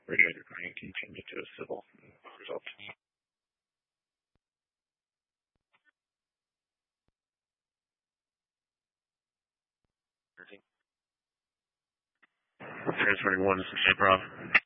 Radio underground can change it to a civil result. Transferring 1 to Improv.